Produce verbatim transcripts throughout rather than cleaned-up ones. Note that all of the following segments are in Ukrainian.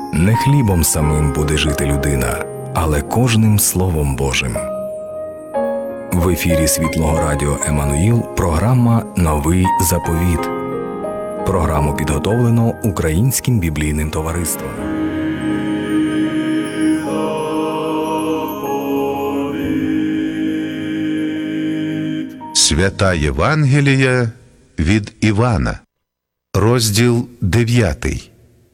Не хлібом самим буде жити людина, але кожним Словом Божим. В ефірі Світлого Радіо Еммануїл програма «Новий заповіт». Програму підготовлено Українським біблійним товариством. Свята Євангелія від Івана, розділ дев'ятий.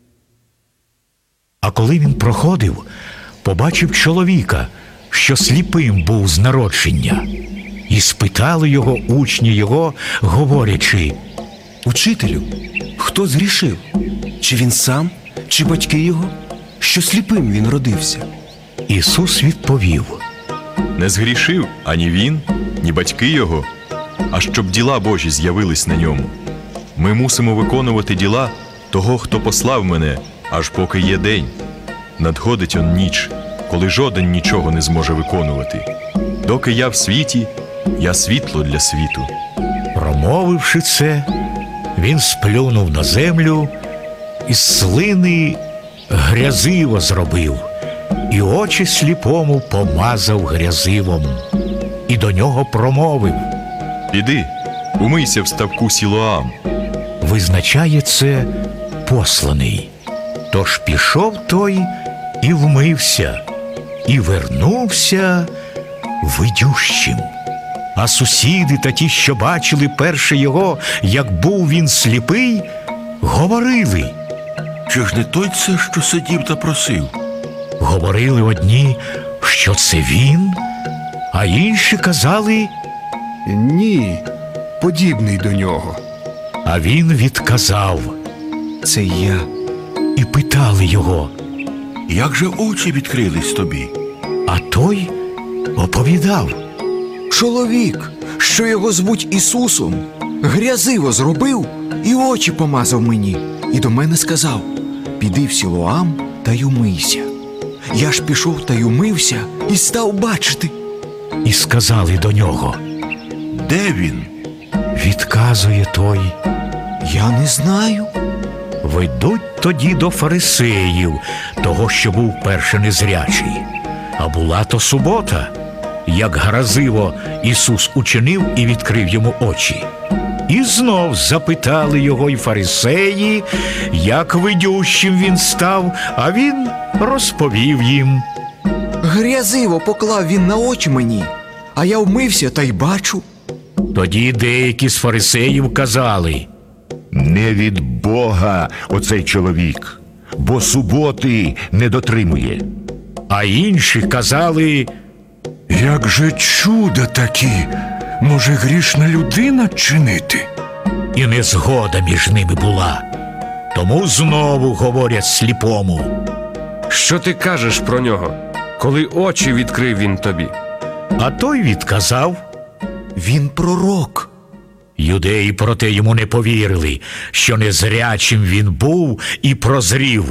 А коли він проходив, побачив чоловіка, що сліпим був з народження. І спитали його учні його, говорячи: «Учителю, хто згрішив? Чи він сам, чи батьки його, що сліпим він родився?» Ісус відповів: Не згрішив ані він, ні батьки його, а щоб діла Божі з'явились на ньому. Ми мусимо виконувати діла того, хто послав мене, аж поки є день. Надходить он ніч, коли жоден нічого не зможе виконувати. Доки я в світі, я світло для світу. Промовивши це, він сплюнув на землю, із слини грязиво зробив, і очі сліпому помазав грязивом. І до нього промовив: Піди, умийся в ставку Сілоам. Визначає це посланий. Тож пішов той і вмився, і вернувся видющим. А сусіди та ті, що бачили перше його, як був він сліпий, говорили: Чи ж не той це, що сидів та просив? Говорили одні, що це він, а інші казали: Ні, подібний до нього. А він відказав. Це я. І питали його. Як же очі відкрились тобі? А той оповідав: Чоловік, що його звуть Ісусом, грязиво зробив і очі помазав мені, і до мене сказав: піди в Сілоам та й умийся. Я ж пішов та й умився і став бачити. І сказали до нього. Де він? Відказує той: Я не знаю. Ведуть тоді до фарисеїв, того, що був перше незрячий. А була то субота, як грозиво Ісус учинив і відкрив йому очі. І знов запитали його й фарисеї, як видющим він став, а він розповів їм. Грязиво поклав він на очі мені, а я вмився та й бачу. Тоді деякі з фарисеїв казали: Не від Бога оцей чоловік, бо суботи не дотримує. А інші казали: Як же чудо такі може грішна людина чинити? І незгода між ними була. Тому знову говорять сліпому: Що ти кажеш про нього, коли очі відкрив він тобі? А той відказав: Він пророк. Юдеї проте йому не повірили, що незрячим він був і прозрів,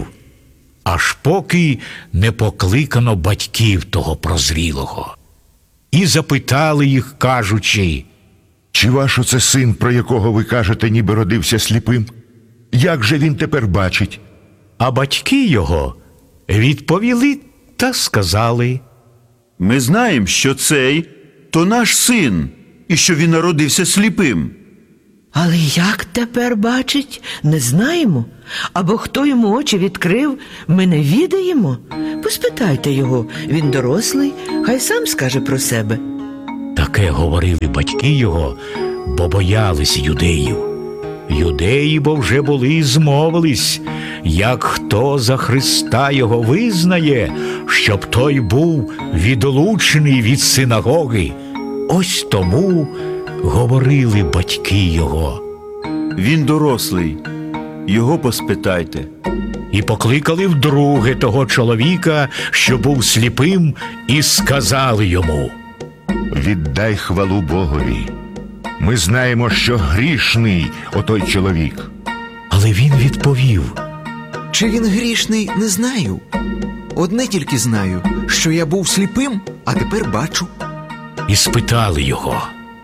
аж поки не покликано батьків того прозрілого. І запитали їх, кажучи: Чи ваш оце син, про якого ви кажете, ніби родився сліпим? Як же він тепер бачить? А батьки його відповіли та сказали: Ми знаємо, що цей то наш син, і що він народився сліпим. Але як тепер бачить, не знаємо. Або хто йому очі відкрив, ми не відаємо. Поспитайте його, він дорослий, хай сам скаже про себе. Таке говорили батьки його, бо боялись юдеїв. Юдеї бо вже були і змовились, як хто за Христа його визнає, щоб той був відлучений від синагоги. Ось тому говорили батьки його. Він дорослий, його поспитайте. І покликали вдруге того чоловіка, що був сліпим, і сказали йому: Віддай хвалу Богові. Ми знаємо, що грішний отой чоловік. Але він відповів: Чи він грішний, не знаю. Одне тільки знаю, що я був сліпим, а тепер бачу. І спитали його: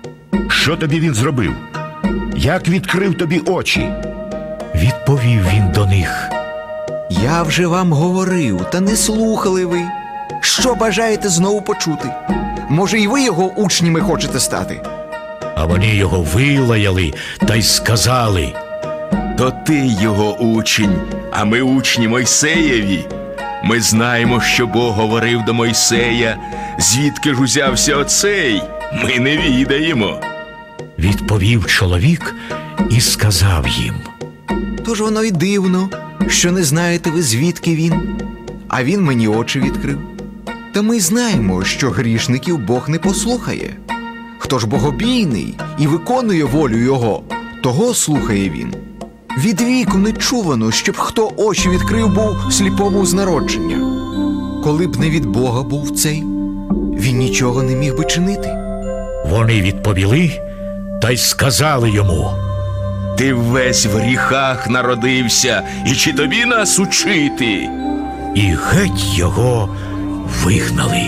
Що тобі він зробив? Як відкрив тобі очі? Відповів він до них: Я вже вам говорив, та не слухали ви. Що бажаєте знову почути? Може, і ви його учнями хочете стати? А вони його вилаяли та й сказали: То ти його учень, а ми учні Мойсеєві. Ми знаємо, що Бог говорив до Мойсея. Звідки ж узявся оцей? Ми не відаємо. відповів чоловік і сказав їм: Тож воно й дивно, що не знаєте ви, звідки він. А він мені очі відкрив. Та ми знаємо, що грішників Бог не послухає. Хто ж богобійний і виконує волю його, того слухає він. Від віку не чувано, щоб хто очі відкрив був сліпому з народження. Коли б не від Бога був цей, він нічого не міг би чинити. Вони відповіли та й сказали йому: Ти весь в гріхах народився, і чи тобі нас учити? І геть його вигнали.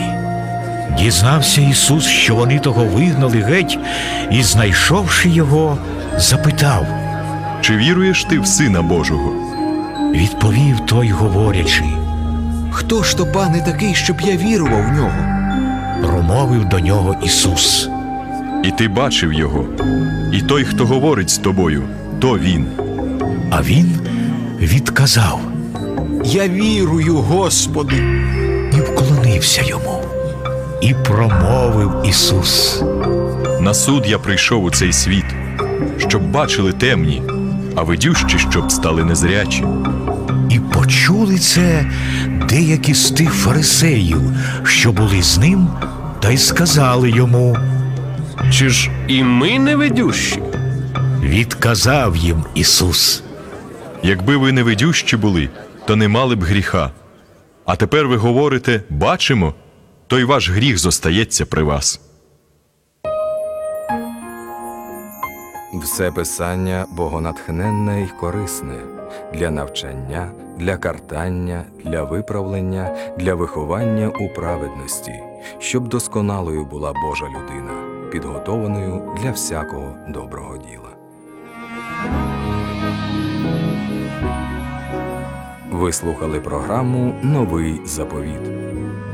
Дізнався Ісус, що вони того вигнали геть, і, знайшовши його, запитав. Чи віруєш ти в Сина Божого? Відповів той, говорячи: Хто ж то, пане, такий, щоб я вірував в нього? Промовив до нього Ісус: І ти бачив його, і той, хто говорить з тобою, то він. А він відказав Я вірую, Господи. і вклонився йому. І промовив Ісус: На суд я прийшов у цей світ, щоб бачили темні, а видющі, щоб стали незрячі. І почули це деякі з тих фарисеїв, що були з ним, та й сказали йому. Чи ж і ми не ведющі? Відказав їм Ісус: Якби ви не видющі були, то не мали б гріха. А тепер ви говорите: бачимо, то й ваш гріх зостається при вас. Все писання богонатхненне й корисне для навчання, для картання, для виправлення, для виховання у праведності, щоб досконалою була Божа людина, підготованою для всякого доброго діла. Ви слухали програму «Новий заповіт».